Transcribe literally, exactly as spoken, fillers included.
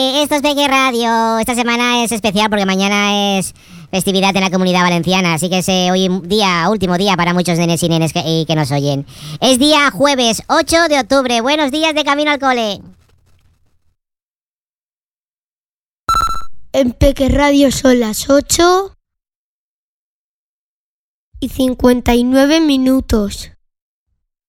Esto es Peque Radio. Esta semana es especial porque mañana es festividad en la Comunidad Valenciana, así que es eh, hoy día, último día para muchos nenes y nenes que, y que nos oyen. Es día jueves ocho de octubre. Buenos días de camino al cole. En Peque Radio son las ocho y cincuenta y nueve minutos.